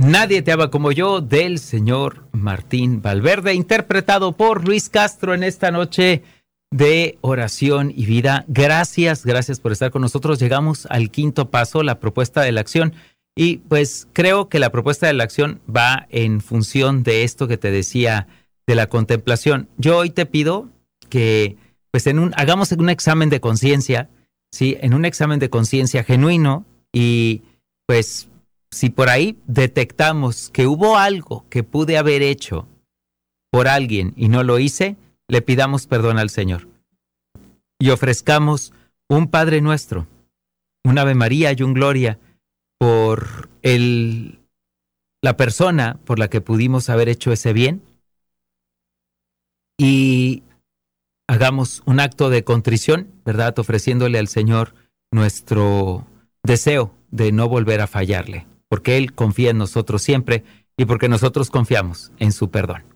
Nadie te ama como yo, del señor Martín Valverde, interpretado por Luis Castro en esta noche de oración y vida. Gracias por estar con nosotros. Llegamos al quinto paso, la propuesta de la acción. Y pues creo que la propuesta de la acción va en función de esto que te decía de la contemplación. Yo hoy te pido que pues hagamos un examen de conciencia, ¿sí? En un examen de conciencia genuino, y pues si por ahí detectamos que hubo algo que pude haber hecho por alguien y no lo hice, le pidamos perdón al Señor. Y ofrezcamos un Padre Nuestro, un Ave María y un Gloria por la persona por la que pudimos haber hecho ese bien. Y hagamos un acto de contrición, ¿verdad? Ofreciéndole al Señor nuestro deseo de no volver a fallarle, porque Él confía en nosotros siempre y porque nosotros confiamos en su perdón.